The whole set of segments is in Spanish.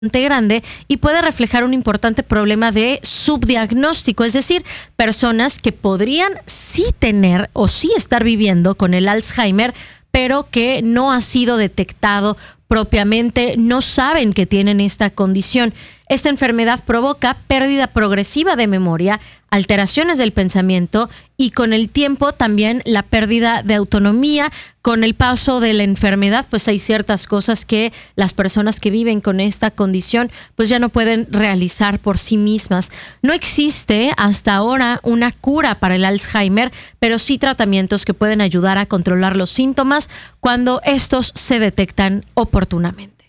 grande y puede reflejar un importante problema de subdiagnóstico, es decir, personas que podrían sí tener o sí estar viviendo con el Alzheimer, pero que no ha sido detectado propiamente, no saben que tienen esta condición. Esta enfermedad provoca pérdida progresiva de memoria, alteraciones del pensamiento y con el tiempo también la pérdida de autonomía. Con el paso de la enfermedad, pues hay ciertas cosas que las personas que viven con esta condición pues ya no pueden realizar por sí mismas. No existe hasta ahora una cura para el Alzheimer, pero sí tratamientos que pueden ayudar a controlar los síntomas cuando estos se detectan oportunamente.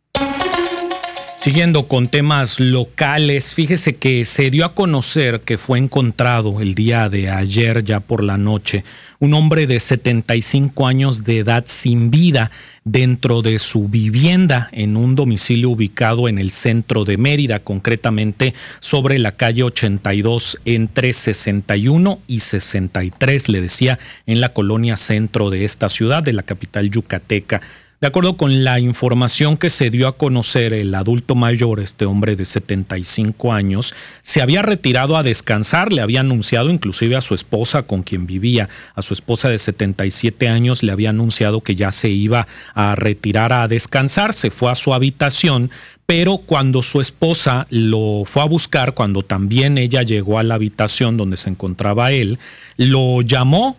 Siguiendo con temas locales, fíjese que se dio a conocer que fue encontrado el día de ayer, ya por la noche, un hombre de 75 años de edad sin vida dentro de su vivienda en un domicilio ubicado en el centro de Mérida, concretamente sobre la calle 82 entre 61 y 63, le decía, en la colonia centro de esta ciudad, de la capital yucateca. De acuerdo con la información que se dio a conocer, el adulto mayor, este hombre de 75 años, se había retirado a descansar, le había anunciado inclusive a su esposa con quien vivía, a su esposa de 77 años, le había anunciado que ya se iba a retirar a descansar, se fue a su habitación, pero cuando su esposa lo fue a buscar, cuando también ella llegó a la habitación donde se encontraba él, lo llamó,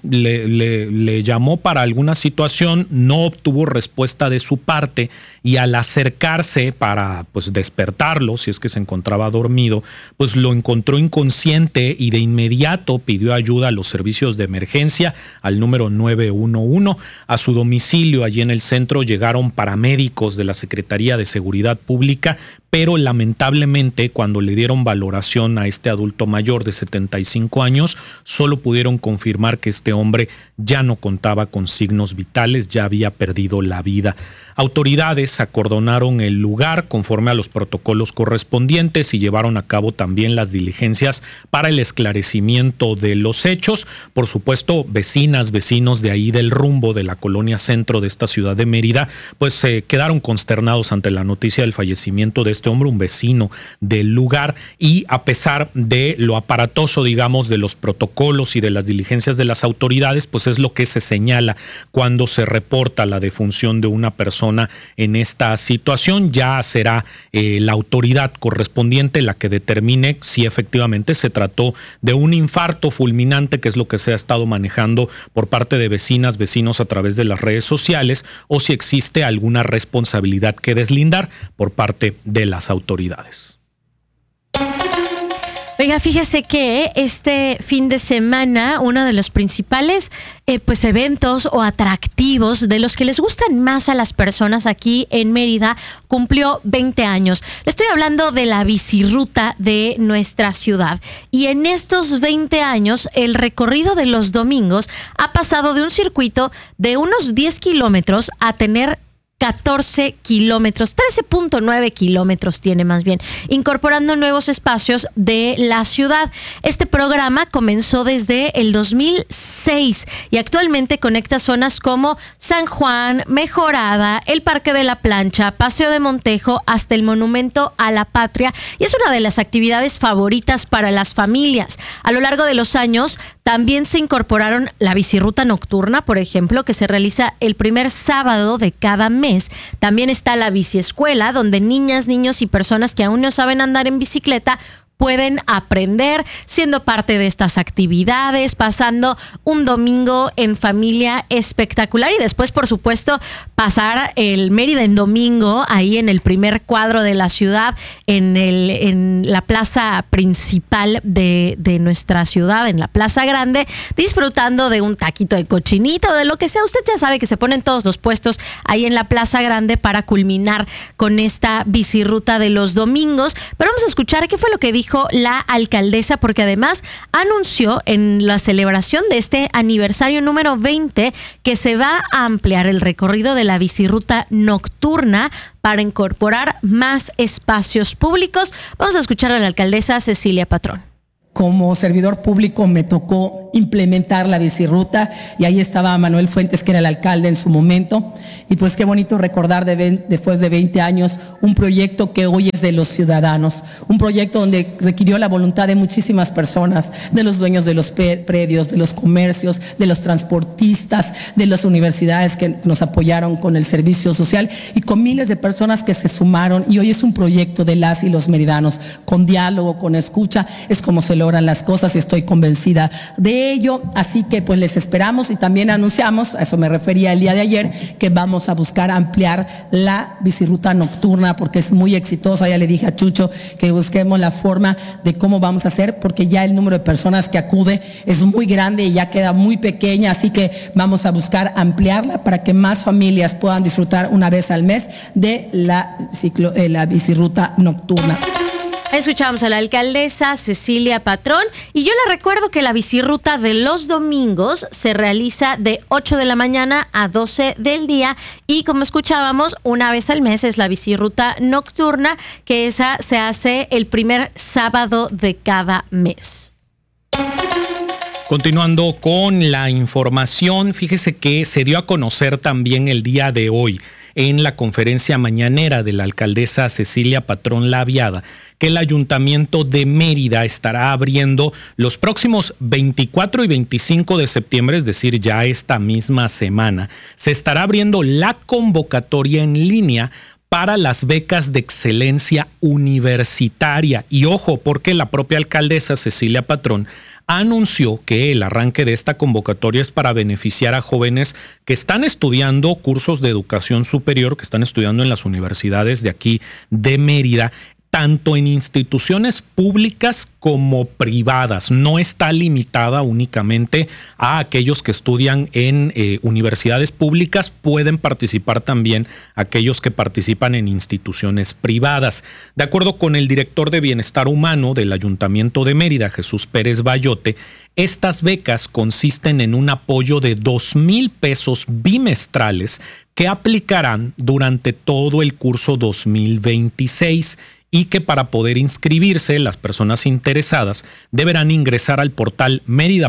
le llamó para alguna situación, no obtuvo respuesta de su parte y al acercarse para pues despertarlo, si es que se encontraba dormido, pues lo encontró inconsciente y de inmediato pidió ayuda a los servicios de emergencia, al número 911. A su domicilio, allí en el centro, llegaron paramédicos de la Secretaría de Seguridad Pública, pero lamentablemente cuando le dieron valoración a este adulto mayor de 75 años, solo pudieron confirmar que este hombre ya no contaba con signos vitales, ya había perdido la vida. Autoridades acordonaron el lugar conforme a los protocolos correspondientes y llevaron a cabo también las diligencias para el esclarecimiento de los hechos. Por supuesto, vecinas, vecinos de ahí del rumbo de la colonia centro de esta ciudad de Mérida, pues quedaron consternados ante la noticia del fallecimiento de este hombre, un vecino del lugar, y a pesar de lo aparatoso, digamos, de los protocolos y de las diligencias de las autoridades, pues es lo que se señala cuando se reporta la defunción de una persona en esta situación. Ya será la autoridad correspondiente la que determine si efectivamente se trató de un infarto fulminante, que es lo que se ha estado manejando por parte de vecinas, vecinos a través de las redes sociales, o si existe alguna responsabilidad que deslindar por parte de las autoridades. Oiga, fíjese que este fin de semana uno de los principales pues eventos o atractivos de los que les gustan más a las personas aquí en Mérida cumplió 20 años. Le estoy hablando de la bicirruta de nuestra ciudad. Y en estos 20 años el recorrido de los domingos ha pasado de un circuito de unos 10 kilómetros a tener 14 kilómetros, 13.9 kilómetros tiene más bien, incorporando nuevos espacios de la ciudad. Este programa comenzó desde el 2006 y actualmente conecta zonas como San Juan, Mejorada, el Parque de la Plancha, Paseo de Montejo, hasta el Monumento a la Patria, y es una de las actividades favoritas para las familias. A lo largo de los años también se incorporaron la bicirruta nocturna, por ejemplo, que se realiza el primer sábado de cada mes. También está la biciescuela, donde niñas, niños y personas que aún no saben andar en bicicleta pueden aprender siendo parte de estas actividades, pasando un domingo en familia espectacular y después, por supuesto, pasar el Mérida en domingo ahí en el primer cuadro de la ciudad, en la plaza principal de nuestra ciudad, en la Plaza Grande, disfrutando de un taquito de cochinita o de lo que sea. Usted ya sabe que se ponen todos los puestos ahí en la Plaza Grande para culminar con esta bicirruta de los domingos. Pero vamos a escuchar qué fue lo que dijo la alcaldesa, porque además anunció en la celebración de este aniversario número 20 que se va a ampliar el recorrido de la bicirruta nocturna para incorporar más espacios públicos. Vamos a escuchar a la alcaldesa Cecilia Patrón. Como servidor público me tocó implementar la bicirruta, y ahí estaba Manuel Fuentes, que era el alcalde en su momento, y pues qué bonito recordar después de 20 años un proyecto que hoy es de los ciudadanos, un proyecto donde requirió la voluntad de muchísimas personas, de los dueños de los predios, de los comercios, de los transportistas, de las universidades que nos apoyaron con el servicio social y con miles de personas que se sumaron, y hoy es un proyecto de las y los meridanos. Con diálogo, con escucha, es como se logran las cosas, y estoy convencida de ello. Así que pues les esperamos, y también anunciamos, a eso me refería el día de ayer, que vamos a buscar ampliar la bicirruta nocturna porque es muy exitosa. Ya le dije a Chucho que busquemos la forma de cómo vamos a hacer, porque ya el número de personas que acude es muy grande y ya queda muy pequeña, así que vamos a buscar ampliarla para que más familias puedan disfrutar una vez al mes de la bicirruta nocturna. Escuchamos a la alcaldesa Cecilia Patrón, y yo le recuerdo que la bicirruta de los domingos se realiza de 8 de la mañana a 12 del día, y como escuchábamos, una vez al mes es la bicirruta nocturna, que esa se hace el primer sábado de cada mes. Continuando con la información, fíjese que se dio a conocer también el día de hoy en la conferencia mañanera de la alcaldesa Cecilia Patrón Laviada que el Ayuntamiento de Mérida estará abriendo los próximos 24 y 25 de septiembre, es decir, ya esta misma semana, se estará abriendo la convocatoria en línea para las becas de excelencia universitaria. Y ojo, porque la propia alcaldesa Cecilia Patrón anunció que el arranque de esta convocatoria es para beneficiar a jóvenes que están estudiando cursos de educación superior, que están estudiando en las universidades de aquí de Mérida, tanto en instituciones públicas como privadas. No está limitada únicamente a aquellos que estudian en universidades públicas, pueden participar también aquellos que participan en instituciones privadas. De acuerdo con el director de Bienestar Humano del Ayuntamiento de Mérida, Jesús Pérez Bayote, estas becas consisten en un apoyo de 2,000 pesos bimestrales que aplicarán durante todo el curso 2026. Y que para poder inscribirse, las personas interesadas deberán ingresar al portal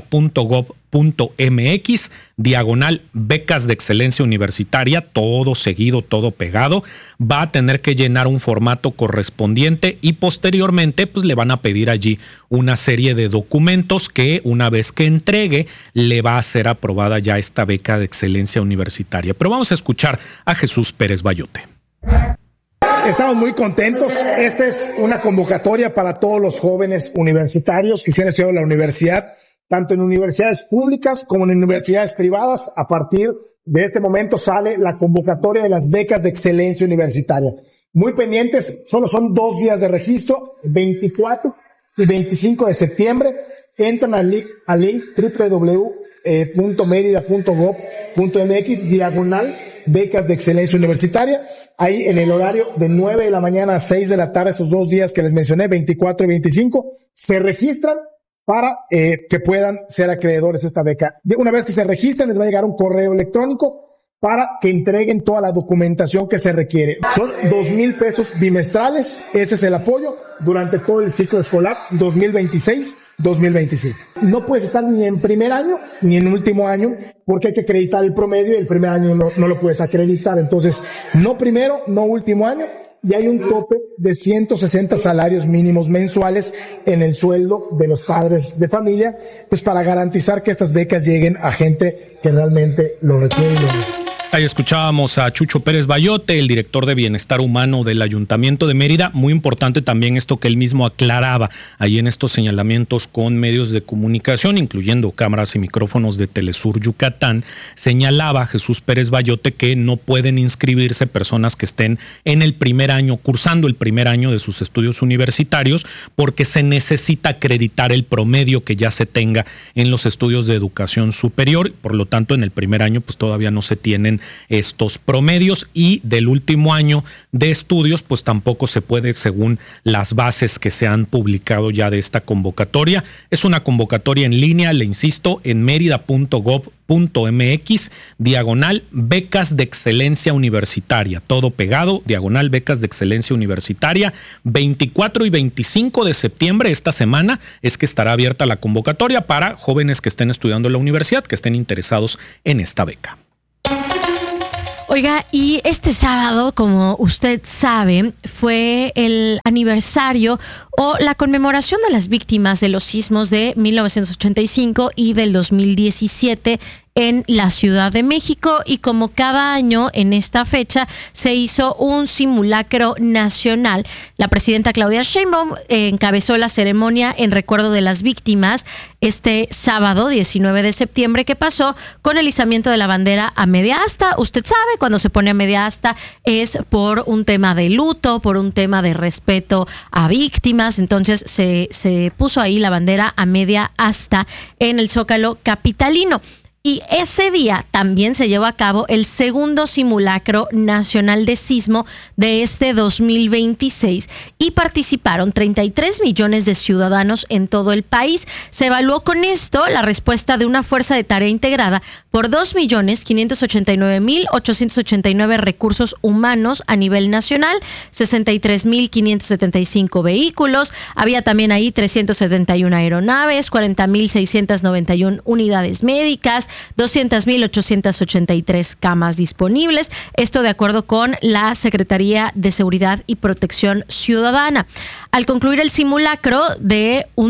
merida.gov.mx/becas de excelencia universitaria, todo seguido, todo pegado. Va a tener que llenar un formato correspondiente y posteriormente pues le van a pedir allí una serie de documentos que una vez que entregue le va a ser aprobada ya esta beca de excelencia universitaria. Pero vamos a escuchar a Jesús Pérez Bayote. Estamos muy contentos. Esta es una convocatoria para todos los jóvenes universitarios que se han estudiado en la universidad, tanto en universidades públicas como en universidades privadas. A partir de este momento sale la convocatoria de las becas de excelencia universitaria. Muy pendientes, solo son 2 días de registro, 24 y 25 de septiembre. Entran al link www.merida.gov.mx/becas de excelencia universitaria. Ahí en el horario de 9 de la mañana a 6 de la tarde, esos 2 días que les mencioné, 24 y 25, se registran para que puedan ser acreedores de esta beca. Una vez que se registren, les va a llegar un correo electrónico para que entreguen toda la documentación que se requiere. Son 2,000 pesos bimestrales, ese es el apoyo durante todo el ciclo escolar 2026-2025. No puedes estar ni en primer año ni en último año porque hay que acreditar el promedio y el primer año no lo puedes acreditar. Entonces, no primero, no último año, y hay un tope de 160 salarios mínimos mensuales en el sueldo de los padres de familia, pues para garantizar que estas becas lleguen a gente que realmente lo requiere. Ahí escuchábamos a Chucho Pérez Bayote, el director de Bienestar Humano del Ayuntamiento de Mérida. Muy importante también esto que él mismo aclaraba ahí en estos señalamientos con medios de comunicación, incluyendo cámaras y micrófonos de Telesur Yucatán. Señalaba Jesús Pérez Bayote que no pueden inscribirse personas que estén en el primer año, cursando el primer año de sus estudios universitarios, porque se necesita acreditar el promedio que ya se tenga en los estudios de educación superior. Por lo tanto, en el primer año pues todavía no se tienen estos promedios, y del último año de estudios pues tampoco se puede, según las bases que se han publicado ya de esta convocatoria. Es una convocatoria en línea, le insisto, en merida.gov.mx/becas de excelencia universitaria, todo pegado, /becas de excelencia universitaria. 24 y 25 de septiembre, esta semana, es que estará abierta la convocatoria para jóvenes que estén estudiando en la universidad, que estén interesados en esta beca. Oiga, y este sábado, como usted sabe, fue el aniversario o la conmemoración de las víctimas de los sismos de 1985 y del 2017 en la Ciudad de México, y como cada año en esta fecha se hizo un simulacro nacional. La presidenta Claudia Sheinbaum encabezó la ceremonia en recuerdo de las víctimas este sábado 19 de septiembre que pasó con el izamiento de la bandera a media asta. Usted sabe, cuando se pone a media asta es por un tema de luto, por un tema de respeto a víctimas. Entonces se puso ahí la bandera a media asta en el Zócalo capitalino. Y ese día también se llevó a cabo el segundo simulacro nacional de sismo de este 2026 y participaron 33 millones de ciudadanos en todo el país. Se evaluó con esto la respuesta de una fuerza de tarea integrada por 2.589.889 recursos humanos a nivel nacional, 63.575 vehículos, había también ahí 371 aeronaves, 40.691 unidades médicas, 200.883 camas disponibles. Esto de acuerdo con la Secretaría de Seguridad y Protección Ciudadana. Al concluir el simulacro de un